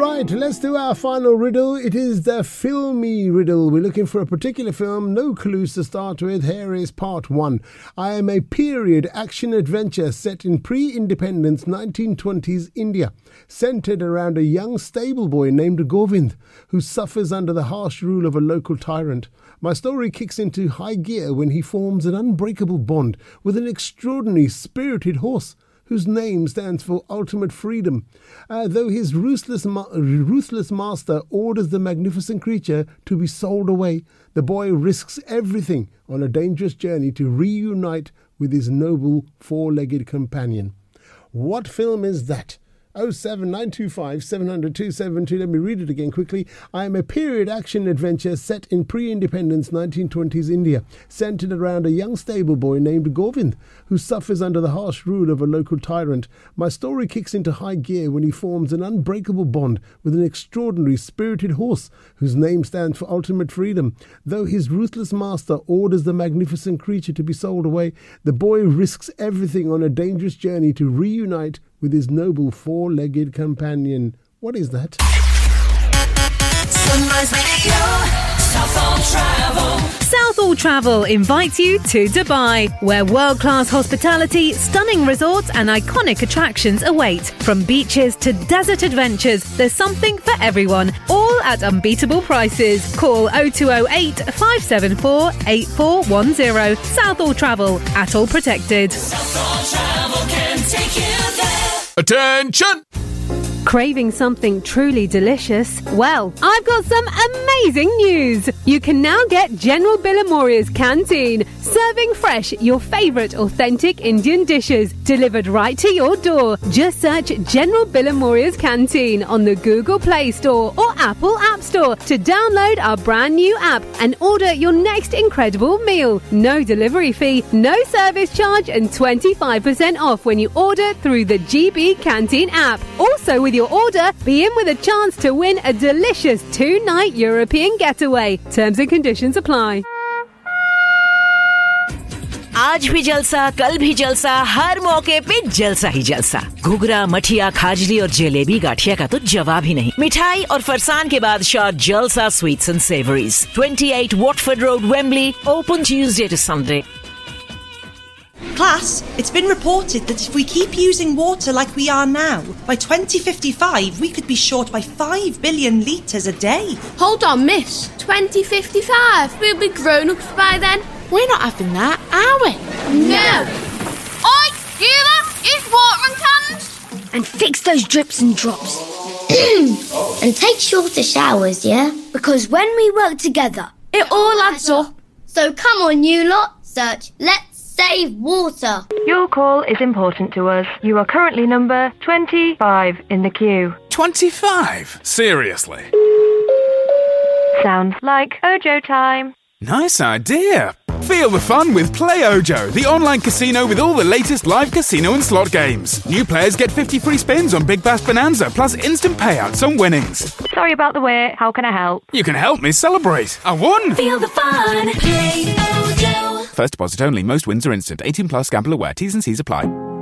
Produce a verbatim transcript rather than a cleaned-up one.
Right, let's do our final riddle. It is the filmy riddle. We're looking for a particular film, no clues to start with. Here is part one. I am a period action adventure set in pre-independence nineteen twenties India, centered around a young stable boy named Govind, who suffers under the harsh rule of a local tyrant. My story kicks into high gear when he forms an unbreakable bond with an extraordinary spirited horse, whose name stands for ultimate freedom. Uh, though his ruthless, ma- ruthless master orders the magnificent creature to be sold away, the boy risks everything on a dangerous journey to reunite with his noble four-legged companion. What film is that? oh seven nine two five seven zero zero two seven two. Let me read it again quickly. I am a period action adventure set in pre-independence nineteen twenties India, centered around a young stable boy named Govind, who suffers under the harsh rule of a local tyrant. My story kicks into high gear when he forms an unbreakable bond with an extraordinary spirited horse, whose name stands for ultimate freedom. Though his ruthless master orders the magnificent creature to be sold away, the boy risks everything on a dangerous journey to reunite with his noble four-legged companion. What is that? Sunrise Radio, Southall Travel. Southall Travel invites you to Dubai, where world-class hospitality, stunning resorts and iconic attractions await. From beaches to desert adventures, there's something for everyone, all at unbeatable prices. Call oh two oh eight, five seven four, eight four one zero. Southall Travel, at all protected. Southall Travel can take you there. Attention! Craving something truly delicious? Well, I've got some amazing news. You can now get General Billamoria's Canteen, serving fresh your favourite authentic Indian dishes, delivered right to your door. Just search General Billamoria's Canteen on the Google Play Store or Apple App Store to download our brand new app and order your next incredible meal. No delivery fee, no service charge and twenty-five percent off when you order through the G B Canteen app. Also, with your order, be in with a chance to win a delicious two-night European getaway. Terms and conditions apply. आज भी जलसा, कल भी जलसा, हर मौके पे जलसा ही जलसा। घुघरा, मठिया, खाजली और जलेबी गाठिया का तो जवाब ही नहीं। मिठाई और फरसान के बादशाह जलसा sweets and savouries, twenty-eight Watford Road, Wembley, open Tuesday to Sunday. Class, it's been reported that if we keep using water like we are now, by twenty fifty-five we could be short by five billion litres a day. Hold on, miss. twenty fifty-five? We'll be grown-ups by then. We're not having that, are we? No. Oi, you lot, use watering cans. And fix those drips and drops. And take shorter showers, yeah? Because when we work together, it all adds up. So come on, you lot, search Let's Save Water. Your call is important to us. You are currently number twenty-five in the queue. twenty-five? Seriously? Sounds like Ojo time. Nice idea. Feel the fun with Play Ojo, the online casino with all the latest live casino and slot games. New players get fifty free spins on Big Bass Bonanza, plus instant payouts on winnings. Sorry about the wait. How can I help? You can help me celebrate. I won! Feel the fun. Play Ojo. First deposit only. Most wins are instant. eighteen plus. Gamble aware. T's and C's apply.